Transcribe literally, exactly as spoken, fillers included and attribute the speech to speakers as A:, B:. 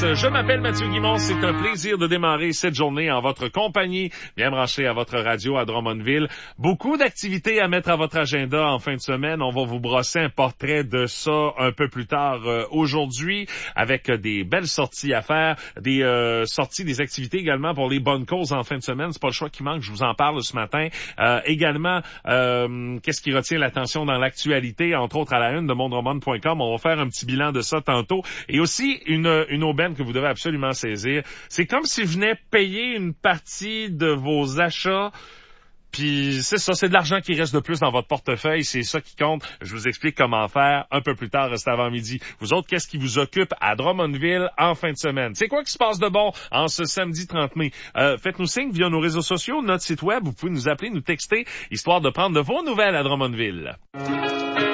A: Je m'appelle Mathieu Guimond, c'est un plaisir de démarrer cette journée en votre compagnie, bien branché à votre radio à Drummondville. Beaucoup d'activités à mettre à votre agenda en fin de semaine. On va vous brosser un portrait de ça un peu plus tard euh, aujourd'hui, avec euh, des belles sorties à faire, des euh, sorties, des activités également pour les bonnes causes en fin de semaine. C'est pas le choix qui manque, je vous en parle ce matin. Euh, également, euh, qu'est-ce qui retient l'attention dans l'actualité, entre autres à la une de mondroman point com. On va faire un petit bilan de ça tantôt. Et aussi, une, une aubaine que vous devez absolument saisir. C'est comme si je venais payer une partie de vos achats. Puis c'est ça, c'est de l'argent qui reste de plus dans votre portefeuille, c'est ça qui compte. Je vous explique comment faire un peu plus tard, reste avant midi. Vous autres, qu'est-ce qui vous occupe à Drummondville en fin de semaine? C'est quoi qui se passe de bon en ce samedi trente mai? Euh, faites-nous signe via nos réseaux sociaux, notre site web, vous pouvez nous appeler, nous texter, histoire de prendre de vos nouvelles à Drummondville.